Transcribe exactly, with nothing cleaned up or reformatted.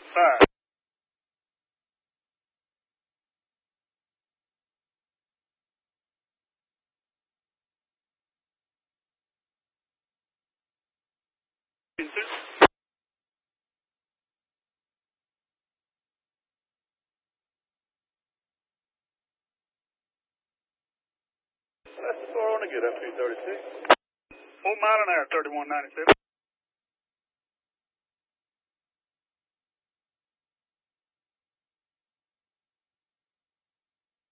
Five. That's the four on to get up two thirty-six. Four mile an hour, thirty-one ninety-seven.